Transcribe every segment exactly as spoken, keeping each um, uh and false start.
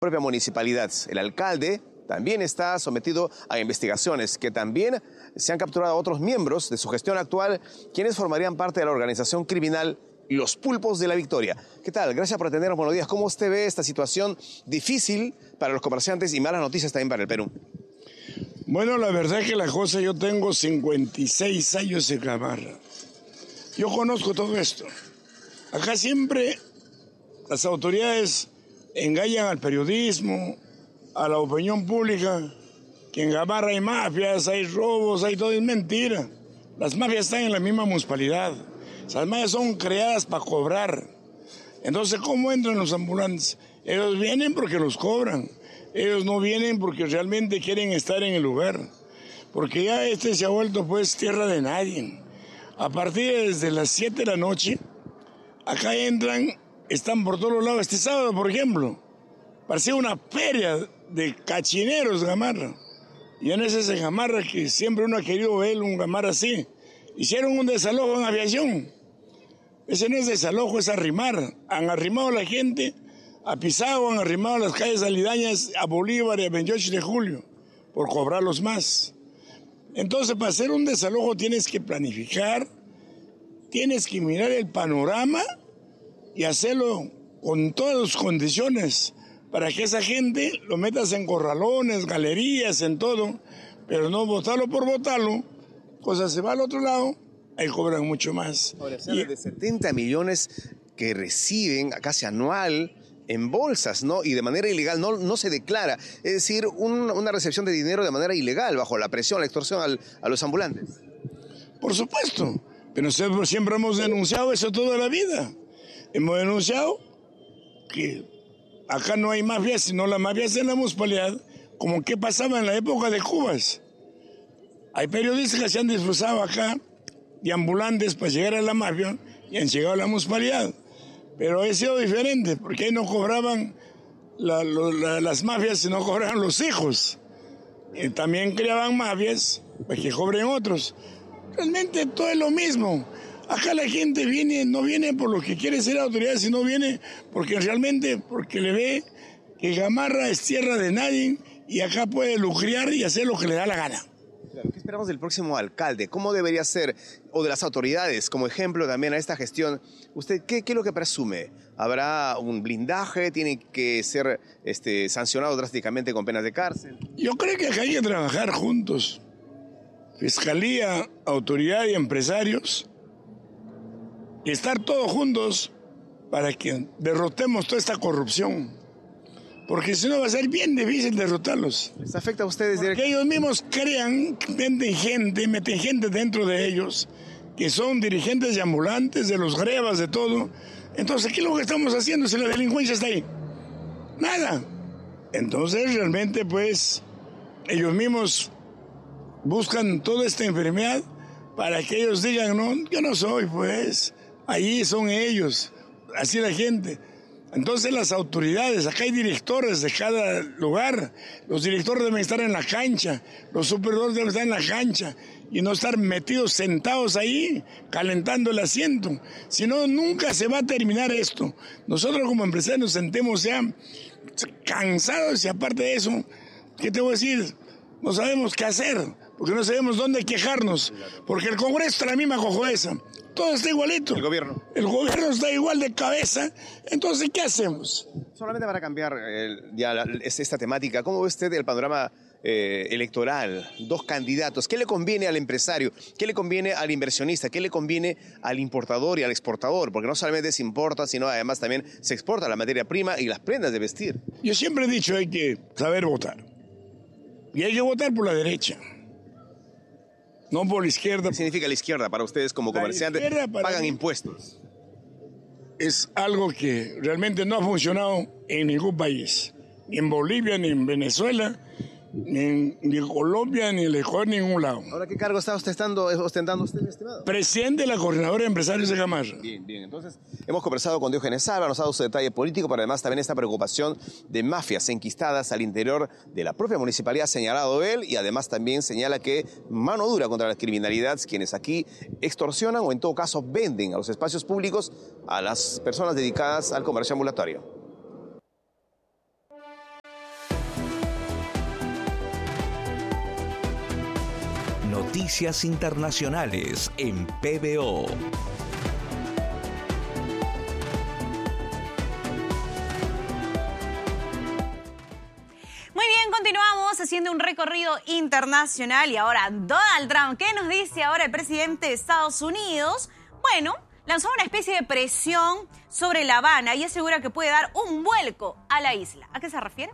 Propia municipalidad. El alcalde también está sometido a investigaciones, que también se han capturado a otros miembros de su gestión actual, quienes formarían parte de la organización criminal Los Pulpos de la Victoria. ¿Qué tal? Gracias por atendernos. Buenos días. ¿Cómo usted ve esta situación difícil para los comerciantes y malas noticias también para el Perú? Bueno, la verdad es que la cosa, yo tengo cincuenta y seis años en Gamarra. Yo conozco todo esto. Acá siempre las autoridades engañan al periodismo, a la opinión pública, que en Gamarra hay mafias, hay robos, hay todo. Es mentira. Las mafias están en la misma municipalidad. Esas mafias son creadas para cobrar. Entonces, ¿cómo entran los ambulantes? Ellos vienen porque los cobran. Ellos no vienen porque realmente quieren estar en el lugar. Porque ya este se ha vuelto pues tierra de nadie. A partir de desde las siete de la noche, acá entran, están por todos lados. Este sábado, por ejemplo, parecía una feria de cachineros Gamarra. Y en ese Gamarra que siempre uno ha querido ver un Gamarra así. Hicieron un desalojo en aviación. Ese no es desalojo, es arrimar. Han arrimado a la gente, a Pisagua, han arrimado las calles aledañas a Bolívar y a veintiocho de julio, por cobrarlos más. Entonces, para hacer un desalojo tienes que planificar, tienes que mirar el panorama y hacerlo con todas las condiciones, para que esa gente lo metas en corralones, galerías, en todo, pero no botarlo por botarlo, cosa se va al otro lado, ahí cobran mucho más. Ahora, se habla de setenta millones que reciben casi anual en bolsas, ¿no? Y de manera ilegal, no, no se declara. Es decir, un, una recepción de dinero de manera ilegal, bajo la presión, la extorsión al, a los ambulantes. Por supuesto, pero nosotros siempre hemos denunciado eso toda la vida. Hemos denunciado que acá no hay mafia, sino la mafia es en la municipalidad, como que pasaba en la época de Cubas. Hay periodistas que se han disfrazado acá de ambulantes para llegar a la mafia y han llegado a la municipalidad. Pero ha sido diferente, porque ahí no cobraban la, la, las mafias, sino cobraban los hijos. Y también creaban mafias para que cobren otros. Realmente todo es lo mismo. Acá la gente viene, no viene por lo que quiere ser autoridad, sino viene porque realmente, porque le ve que Gamarra es tierra de nadie y acá puede lucrar y hacer lo que le da la gana. Claro, ¿qué esperamos del próximo alcalde? ¿Cómo debería ser? O de las autoridades, como ejemplo también a esta gestión. ¿Usted qué, qué es lo que presume? ¿Habrá un blindaje? ¿Tiene que ser este, sancionado drásticamente con penas de cárcel? Yo creo que acá hay que trabajar juntos. Fiscalía, autoridad y empresarios. Y estar todos juntos para que derrotemos toda esta corrupción. Porque si no va a ser bien difícil derrotarlos. ¿Les afecta a ustedes directamente? Porque ellos mismos crean, meten gente, meten gente dentro de ellos, que son dirigentes de ambulantes, de los grebas, de todo. Entonces, ¿qué es lo que estamos haciendo si la delincuencia está ahí? Nada. Entonces, realmente, pues, ellos mismos buscan toda esta enfermedad para que ellos digan, no, yo no soy, pues, ahí son ellos, así la gente. Entonces las autoridades, acá hay directores de cada lugar, los directores deben estar en la cancha, los supervisores deben estar en la cancha y no estar metidos, sentados ahí, calentando el asiento. Si no, nunca se va a terminar esto. Nosotros como empresarios nos sentemos ya cansados y aparte de eso, ¿qué te voy a decir? No sabemos qué hacer, porque no sabemos dónde quejarnos, porque el Congreso está la misma cojudeza. Todo está igualito. El gobierno. El gobierno está igual de cabeza. Entonces, ¿qué hacemos? Solamente para cambiar eh, ya la, esta temática, ¿cómo ve usted el panorama eh, electoral? Dos candidatos. ¿Qué le conviene al empresario? ¿Qué le conviene al inversionista? ¿Qué le conviene al importador y al exportador? Porque no solamente se importa, sino además también se exporta la materia prima y las prendas de vestir. Yo siempre he dicho, hay que saber votar. Y hay que votar por la derecha. No por la izquierda. ¿Qué significa la izquierda para ustedes como comerciantes? Pagan impuestos. Es algo que realmente no ha funcionado en ningún país. Ni en Bolivia, ni en Venezuela, ni en, ni en Colombia, ni en Ecuador, ni en ningún lado. ¿Ahora qué cargo está ostentando, ostentando usted, estimado? Presidente de la Coordinadora de Empresarios de Gamarra. Bien, bien. Entonces, hemos conversado con Diógenes Salva, nos ha dado su detalle político, pero además también esta preocupación de mafias enquistadas al interior de la propia municipalidad, ha señalado él, y además también señala que mano dura contra la criminalidad, quienes aquí extorsionan o en todo caso venden a los espacios públicos a las personas dedicadas al comercio ambulatorio. Noticias Internacionales en P B O. Muy bien, continuamos haciendo un recorrido internacional y ahora Donald Trump. ¿Qué nos dice ahora el presidente de Estados Unidos? Bueno, lanzó una especie de presión sobre La Habana y asegura que puede dar un vuelco a la isla. ¿A qué se refiere?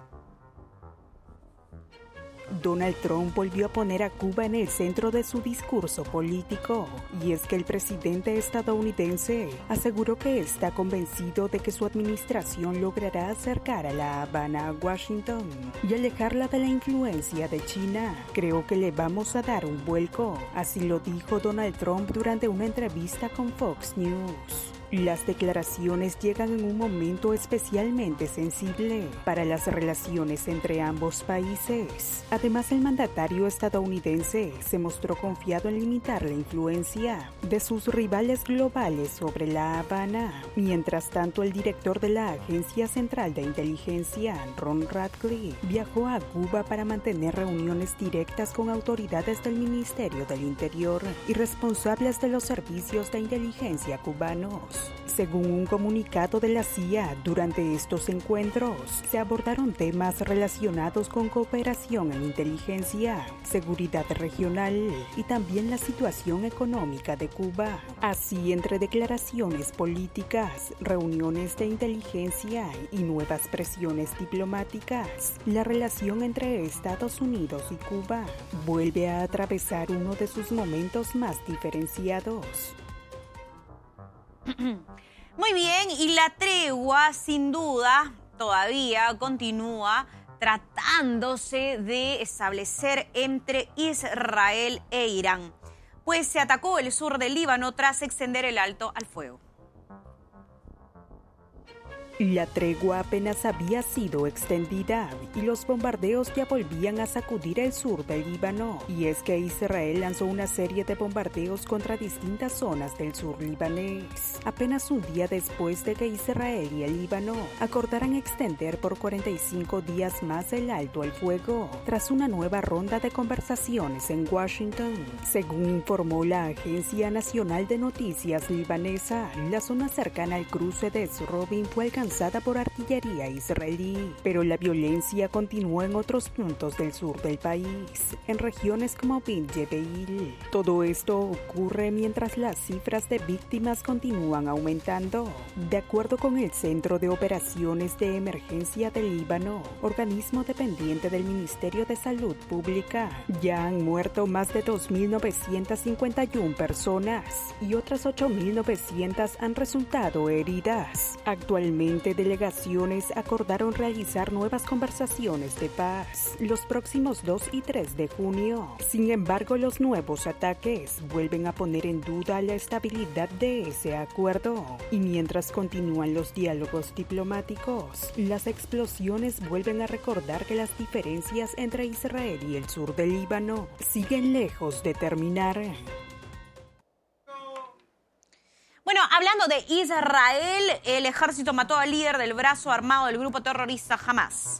Donald Trump volvió a poner a Cuba en el centro de su discurso político, y es que el presidente estadounidense aseguró que está convencido de que su administración logrará acercar a La Habana a Washington y alejarla de la influencia de China. Creo que le vamos a dar un vuelco, así lo dijo Donald Trump durante una entrevista con Fox News. Las declaraciones llegan en un momento especialmente sensible para las relaciones entre ambos países. Además, el mandatario estadounidense se mostró confiado en limitar la influencia de sus rivales globales sobre La Habana. Mientras tanto, el director de la Agencia Central de Inteligencia, Ron Radcliffe, viajó a Cuba para mantener reuniones directas con autoridades del Ministerio del Interior y responsables de los servicios de inteligencia cubanos. Según un comunicado de la C I A, durante estos encuentros se abordaron temas relacionados con cooperación en inteligencia, seguridad regional y también la situación económica de Cuba. Así, entre declaraciones políticas, reuniones de inteligencia y nuevas presiones diplomáticas, la relación entre Estados Unidos y Cuba vuelve a atravesar uno de sus momentos más diferenciados. Muy bien, y la tregua, sin duda, todavía continúa tratándose de establecer entre Israel e Irán, pues se atacó el sur del Líbano tras extender el alto al fuego. La tregua apenas había sido extendida y los bombardeos ya volvían a sacudir el sur del Líbano. Y es que Israel lanzó una serie de bombardeos contra distintas zonas del sur libanés, apenas un día después de que Israel y el Líbano acordaran extender por cuarenta y cinco días más el alto al fuego, tras una nueva ronda de conversaciones en Washington. Según informó la Agencia Nacional de Noticias libanesa, la zona cercana al cruce de Esrobin fue alcanzada por artillería israelí, pero la violencia continuó en otros puntos del sur del país, en regiones como Bint Jbeil. Todo esto ocurre mientras las cifras de víctimas continúan aumentando. De acuerdo con el Centro de Operaciones de Emergencia del Líbano, organismo dependiente del Ministerio de Salud Pública, ya han muerto más de dos mil novecientas cincuenta y una personas y otras ocho mil novecientas han resultado heridas. Actualmente, delegaciones acordaron realizar nuevas conversaciones de paz los próximos dos y tres de junio. Sin embargo, los nuevos ataques vuelven a poner en duda la estabilidad de ese acuerdo. Y mientras continúan los diálogos diplomáticos, las explosiones vuelven a recordar que las diferencias entre Israel y el sur del Líbano siguen lejos de terminar. Bueno, hablando de Israel, el ejército mató al líder del brazo armado del grupo terrorista Hamas.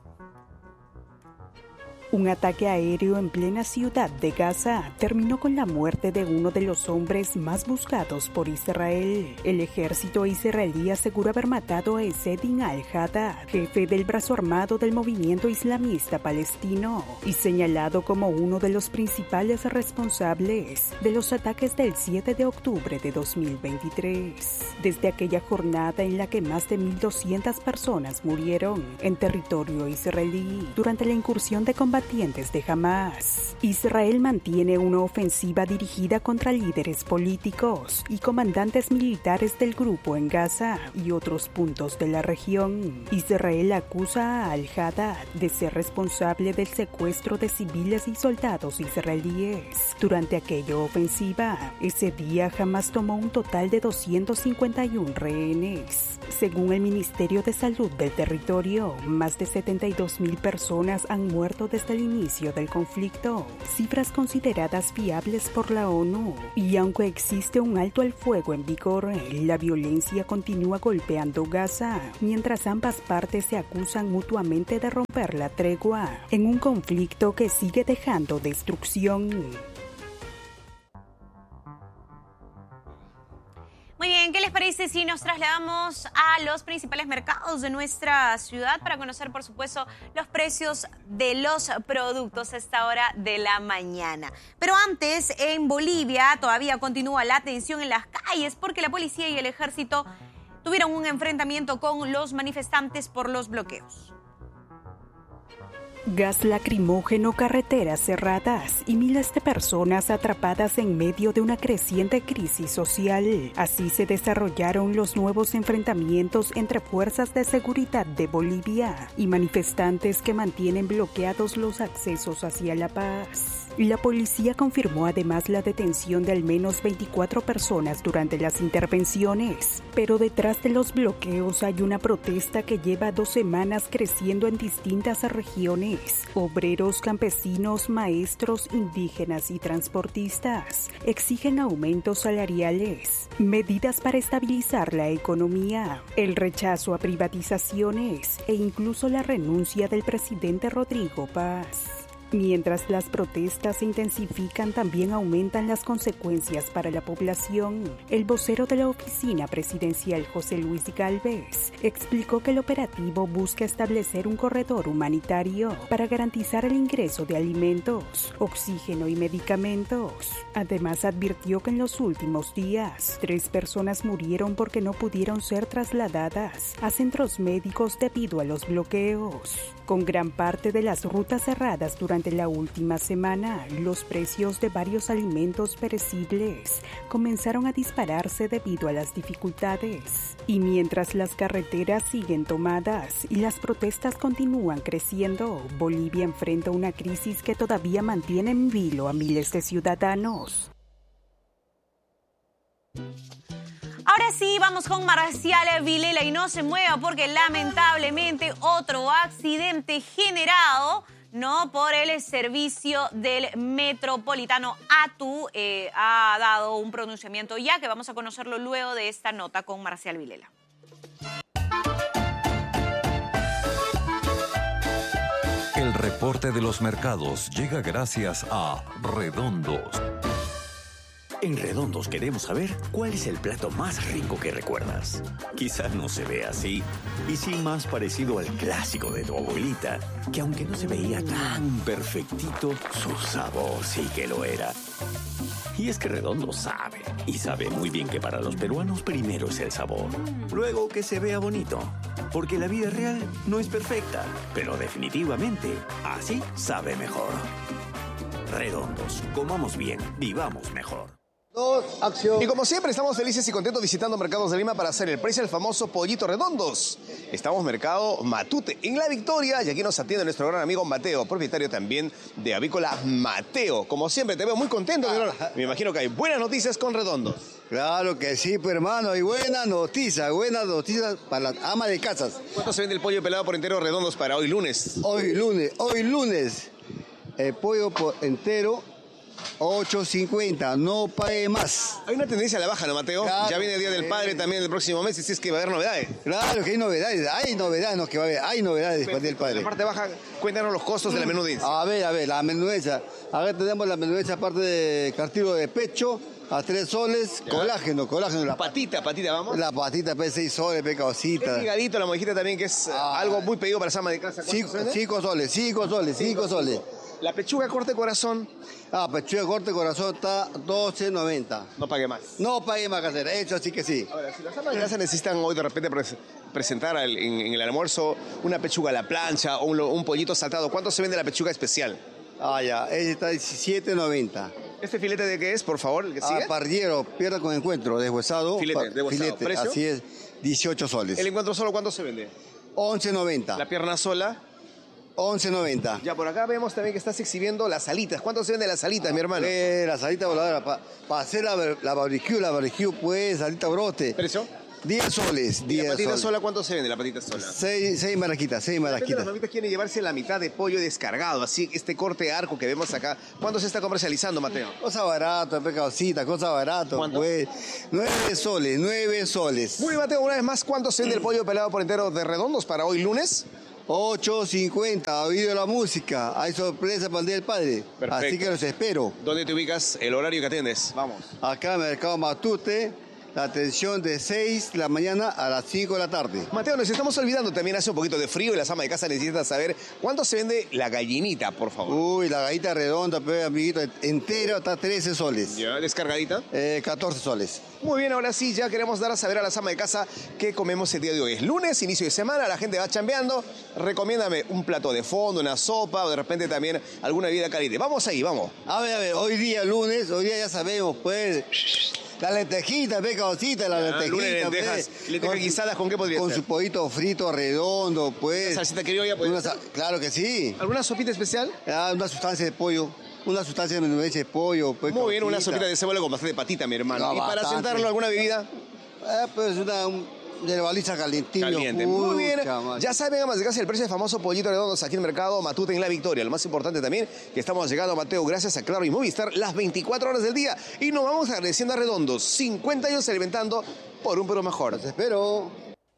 Un ataque aéreo en plena ciudad de Gaza terminó con la muerte de uno de los hombres más buscados por Israel. El ejército israelí aseguró haber matado a Ezzedin al-Haddad, jefe del brazo armado del movimiento islamista palestino, y señalado como uno de los principales responsables de los ataques del siete de octubre de dos mil veintitrés. Desde aquella jornada en la que más de mil doscientas personas murieron en territorio israelí durante la incursión de combatientes de Hamas, Israel mantiene una ofensiva dirigida contra líderes políticos y comandantes militares del grupo en Gaza y otros puntos de la región. Israel acusa a al-Haddad de ser responsable del secuestro de civiles y soldados israelíes. Durante aquella ofensiva, ese día Hamas tomó un total de doscientos cincuenta y uno rehenes. Según el Ministerio de Salud del territorio, más de setenta y dos mil personas han muerto desde el inicio del conflicto, cifras consideradas fiables por la ONU. Y aunque existe un alto al fuego en vigor, la violencia continúa golpeando Gaza, mientras ambas partes se acusan mutuamente de romper la tregua en un conflicto que sigue dejando destrucción. parece si nos trasladamos a los principales mercados de nuestra ciudad para conocer, por supuesto, los precios de los productos a esta hora de la mañana? Pero antes, en Bolivia todavía continúa la tensión en las calles porque la policía y el ejército tuvieron un enfrentamiento con los manifestantes por los bloqueos. Gas lacrimógeno, carreteras cerradas y miles de personas atrapadas en medio de una creciente crisis social. Así se desarrollaron los nuevos enfrentamientos entre fuerzas de seguridad de Bolivia y manifestantes que mantienen bloqueados los accesos hacia La Paz. La policía confirmó además la detención de al menos veinticuatro personas durante las intervenciones. Pero detrás de los bloqueos hay una protesta que lleva dos semanas creciendo en distintas regiones. Obreros, campesinos, maestros, indígenas y transportistas exigen aumentos salariales, medidas para estabilizar la economía, el rechazo a privatizaciones e incluso la renuncia del presidente Rodrigo Paz. Mientras las protestas se intensifican, también aumentan las consecuencias para la población. El vocero de la oficina presidencial, José Luis Gálvez, explicó que el operativo busca establecer un corredor humanitario para garantizar el ingreso de alimentos, oxígeno y medicamentos. Además, advirtió que en los últimos días, tres personas murieron porque no pudieron ser trasladadas a centros médicos debido a los bloqueos. Con gran parte de las rutas cerradas durante la última semana, los precios de varios alimentos perecibles comenzaron a dispararse debido a las dificultades. Y mientras las carreteras siguen tomadas y las protestas continúan creciendo, Bolivia enfrenta una crisis que todavía mantiene en vilo a miles de ciudadanos. Ahora sí, vamos con Marcial Vilela y no se mueva porque lamentablemente otro accidente generado, ¿no?, por el servicio del Metropolitano ATU eh, ha dado un pronunciamiento ya que vamos a conocerlo luego de esta nota con Marcial Vilela. El reporte de los mercados llega gracias a Redondos. En Redondos queremos saber cuál es el plato más rico que recuerdas. Quizás no se ve así, y sí más parecido al clásico de tu abuelita, que aunque no se veía tan perfectito, su sabor sí que lo era. Y es que Redondo sabe, y sabe muy bien que para los peruanos primero es el sabor, luego que se vea bonito, porque la vida real no es perfecta, pero definitivamente así sabe mejor. Redondos, comamos bien, vivamos mejor. Dos, acción. Y como siempre estamos felices y contentos visitando Mercados de Lima para hacer el precio del famoso pollito Redondos. Estamos Mercado Matute en La Victoria y aquí nos atiende nuestro gran amigo Mateo, propietario también de Avícola Mateo. Como siempre te veo muy contento, ah. Me imagino que hay buenas noticias con Redondos. Claro que sí, pues hermano, hay buenas noticias, buenas noticias para las amas de casas. ¿Cuánto se vende el pollo pelado por entero Redondos para hoy lunes? Hoy lunes, hoy lunes, el pollo por entero ocho cincuenta, no pague más. Hay una tendencia a la baja, ¿no, Mateo? Claro, ya viene el Día del Padre eh, también el próximo mes, y si es que va a haber novedades. Claro que hay novedades, hay novedades, no, que va a haber, hay novedades después del Padre. La parte baja, cuéntanos los costos de la menudeza. A ver, a ver, la menudeza. Acá tenemos la menudeza aparte de cartílago de pecho, a tres soles, ¿ya? colágeno, colágeno. La patita, patita, vamos. La patita, pues seis soles, pecadosita. El higadito, la mojita también, que es ah, algo muy pedido para esa ama de casa. Cinco, cinco soles, cinco soles, cinco soles. La pechuga corte corazón. Ah, pechuga corte corazón está doce noventa. No pague más. No pague más, casera, eso sí que sí. Ahora, si las amas de casa necesitan hoy de repente pre presentar al, en, en el almuerzo una pechuga a la plancha o un, un pollito saltado, ¿cuánto se vende la pechuga especial? Ah, ya, ese está diecisiete noventa. ¿Este filete de qué es, por favor, el que sigue? Ah, parrillero, pierna con encuentro, deshuesado. Filete, deshuesado. Filete, ¿Precio? así es, dieciocho soles. ¿El encuentro solo cuánto se vende? once noventa. ¿La pierna sola? once noventa. Ya, por acá vemos también que estás exhibiendo las alitas. ¿Cuánto se vende las alitas, ah, mi hermano? Eh, las alitas voladoras, para pa hacer la, la barbecue, la barbecue, pues, alita brote. ¿Precio? diez soles. ¿Y la patita soles. sola cuánto se vende, la patita sola? seis maraquitas, seis maraquitas. Las mamitas quieren llevarse la mitad de pollo descargado, así este corte arco que vemos acá. ¿Cuándo se está comercializando, Mateo? Cosa barata, pecadosita, cosa barata. ¿Cuánto? Pues, nueve soles, nueve soles. Muy bien, Mateo, una vez más, ¿cuánto se vende el pollo pelado por entero de Redondos para hoy lunes? ocho cincuenta, ha oído la música, hay sorpresa para el Día del Padre. Perfecto. Así que los espero. ¿Dónde te ubicas, el horario que atiendes? Vamos. Acá en Mercado Matute, La atención de seis de la mañana a las cinco de la tarde. Mateo, nos estamos olvidando, también hace un poquito de frío y las amas de casa necesitan saber cuánto se vende la gallinita, por favor. Uy, la gallita redonda, pe, amiguito, entera está trece soles. ¿Ya? ¿Descargadita? Eh, catorce soles. Muy bien, ahora sí, ya queremos dar a saber a las amas de casa qué comemos el día de hoy. Es lunes, inicio de semana, la gente va chambeando. Recomiéndame un plato de fondo, una sopa o de repente también alguna bebida caliente. Vamos ahí, vamos. A ver, a ver, hoy día lunes, hoy día ya sabemos, pues... La lentejita, pe, caosita, la Ah, lentejita, lunes lentejas. pe. ¿Lentejas Con su- guisadas con qué podría Con ser? su pollito frito redondo, pues. ¿Salsita criolla, pues? Una sa- claro que sí. ¿Alguna sopita especial? Ah, una sustancia de pollo. Una sustancia de leche de pollo, pues. Muy bien, una caosita. sopita de cebolla con bastante patita, mi hermano. No, ¿Y para bastante. sentarlo alguna bebida? Eh, pues una un, de baliza calentillo. Caliente. Muy bien. pucha madre. Ya saben, amas de casa, el precio del famoso pollito redondo aquí en el mercado Matute en La Victoria. Lo más importante también, que estamos llegando, Mateo, gracias a Claro y Movistar, las veinticuatro horas del día. Y nos vamos agradeciendo a Redondos. cincuenta años alimentando por un Perú mejor. Los espero.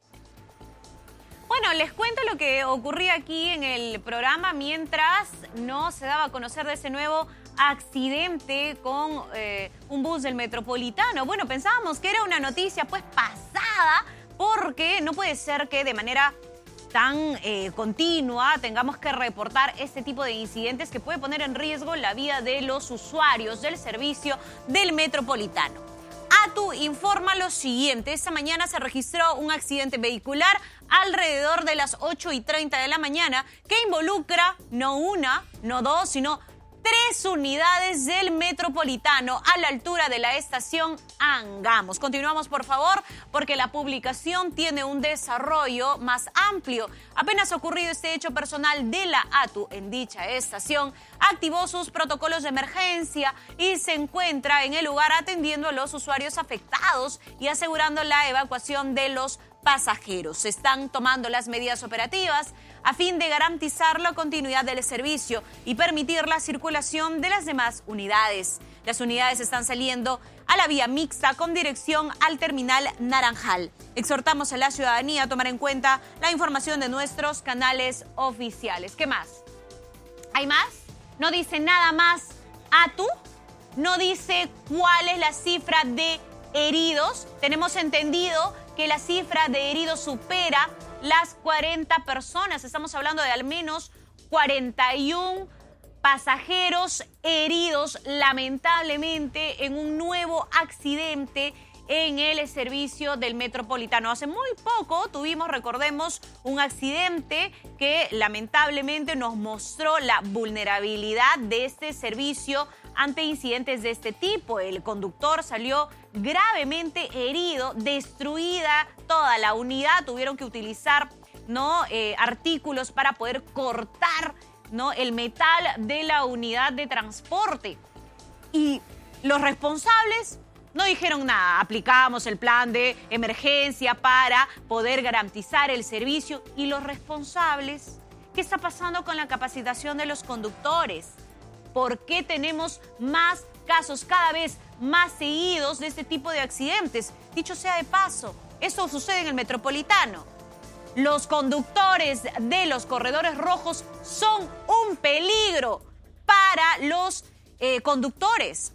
Bueno, les cuento lo que ocurría aquí en el programa mientras no se daba a conocer de ese nuevo accidente con eh, un bus del Metropolitano. Bueno, pensábamos que era una noticia pues pasada, porque no puede ser que de manera tan eh, continua tengamos que reportar este tipo de incidentes que puede poner en riesgo la vida de los usuarios del servicio del Metropolitano. ATU informa lo siguiente. Esta mañana se registró un accidente vehicular alrededor de las ocho y treinta de la mañana que involucra no una, no dos, sino tres unidades del Metropolitano a la altura de la estación Angamos. Continuamos, por favor, porque la publicación tiene un desarrollo más amplio. Apenas ocurrido este hecho, personal de la ATU en dicha estación activó sus protocolos de emergencia y se encuentra en el lugar atendiendo a los usuarios afectados y asegurando la evacuación de los pasajeros. Se están tomando las medidas operativas a fin de garantizar la continuidad del servicio y permitir la circulación de las demás unidades. Las unidades están saliendo a la vía mixta con dirección al terminal Naranjal. Exhortamos a la ciudadanía a tomar en cuenta la información de nuestros canales oficiales. ¿Qué más? ¿Hay más? No dice nada más ATU, no dice cuál es la cifra de heridos. Tenemos entendido que la cifra de heridos supera las cuarenta personas. Estamos hablando de al menos cuarenta y uno pasajeros heridos lamentablemente en un nuevo accidente en el servicio del Metropolitano. Hace muy poco tuvimos, recordemos, un accidente que lamentablemente nos mostró la vulnerabilidad de este servicio ante incidentes de este tipo. El conductor salió gravemente herido, destruida toda la unidad. Tuvieron que utilizar, ¿no?, eh, artículos para poder cortar, ¿no?, el metal de la unidad de transporte. Y los responsables no dijeron nada. Aplicamos el plan de emergencia para poder garantizar el servicio. ¿Y los responsables? ¿Qué está pasando con la capacitación de los conductores? ¿Por qué tenemos más casos cada vez más seguidos de este tipo de accidentes? Dicho sea de paso, esto sucede en el Metropolitano. Los conductores de los corredores rojos son un peligro para los eh, conductores.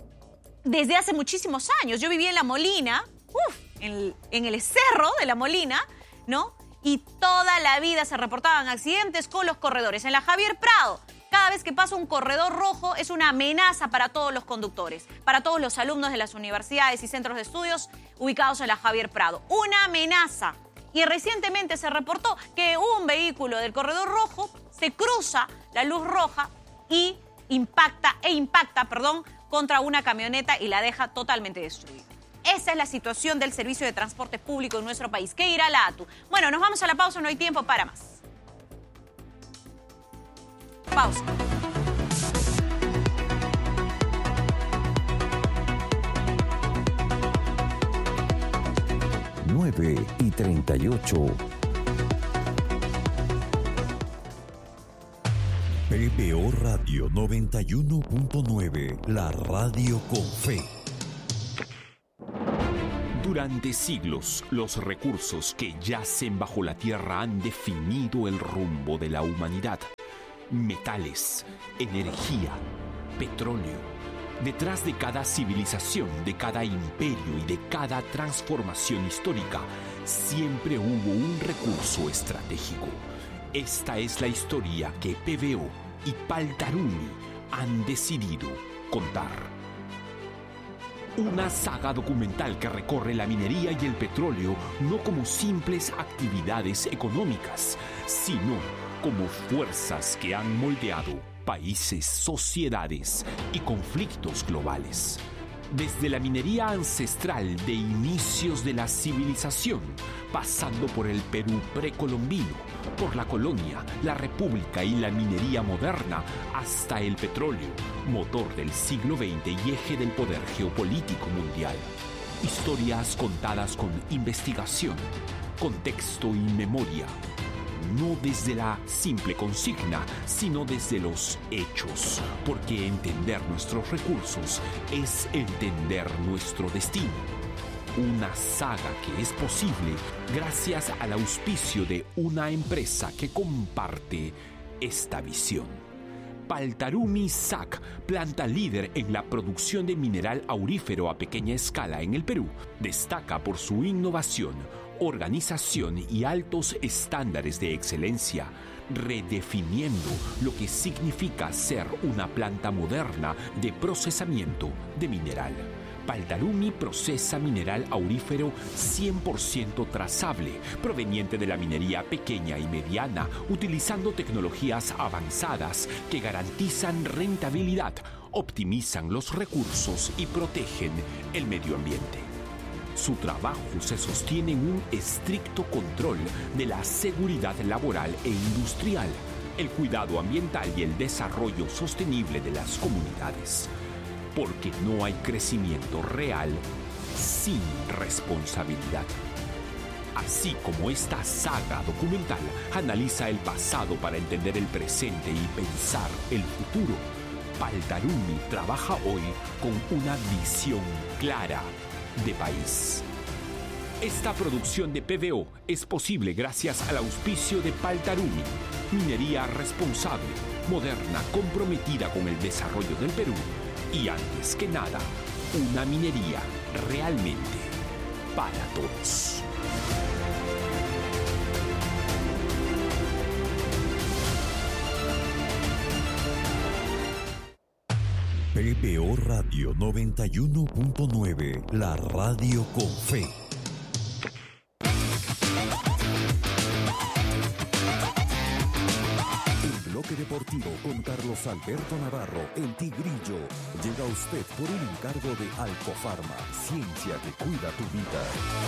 Desde hace muchísimos años. Yo viví en La Molina, uf, en, en el cerro de La Molina, ¿no? Y toda la vida se reportaban accidentes con los corredores. En la Javier Prado, cada vez que pasa un corredor rojo es una amenaza para todos los conductores, para todos los alumnos de las universidades y centros de estudios ubicados en la Javier Prado. Una amenaza. Y recientemente se reportó que un vehículo del corredor rojo se cruza la luz roja y impacta, e impacta, perdón, contra una camioneta y la deja totalmente destruida. Esa es la situación del servicio de transporte público en nuestro país. ¿Qué irá la ATU? Bueno, nos vamos a la pausa, no hay tiempo para más. Pausa. nueve y treinta y ocho. P B O Radio noventa y uno punto nueve, la radio con fe. Durante siglos, los recursos que yacen bajo la tierra han definido el rumbo de la humanidad. Metales, energía, petróleo, Detrás de cada civilización, de cada imperio y de cada transformación histórica, siempre hubo un recurso estratégico. Esta es la historia que P V O y Paltarumi han decidido contar. Una saga documental que recorre la minería y el petróleo no como simples actividades económicas, sino como fuerzas que han moldeado países, sociedades y conflictos globales. Desde la minería ancestral de inicios de la civilización, pasando por el Perú precolombino, por la colonia, la república y la minería moderna, hasta el petróleo, motor del siglo veinte y eje del poder geopolítico mundial. Historias contadas con investigación, contexto y memoria. No desde la simple consigna, sino desde los hechos, porque entender nuestros recursos es entender nuestro destino. Una saga que es posible gracias al auspicio de una empresa que comparte esta visión. Paltarumi S A C, planta líder en la producción de mineral aurífero a pequeña escala en el Perú, destaca por su innovación, organización y altos estándares de excelencia, redefiniendo lo que significa ser una planta moderna de procesamiento de mineral. Paltarumi procesa mineral aurífero cien por ciento trazable, proveniente de la minería pequeña y mediana, utilizando tecnologías avanzadas que garantizan rentabilidad, optimizan los recursos y protegen el medio ambiente. Su trabajo se sostiene en un estricto control de la seguridad laboral e industrial, el cuidado ambiental y el desarrollo sostenible de las comunidades. Porque no hay crecimiento real sin responsabilidad. Así como esta saga documental analiza el pasado para entender el presente y pensar el futuro, Paltarumi trabaja hoy con una visión clara de país. Esta producción de P V O es posible gracias al auspicio de Paltarumi, minería responsable, moderna, comprometida con el desarrollo del Perú y, antes que nada, una minería realmente para todos. P V O Radio noventa y uno punto nueve, la radio con fe. El bloque deportivo con Carlos Alberto Navarro, el Tigrillo, llega a usted por un encargo de Alcofarma, ciencia que cuida tu vida.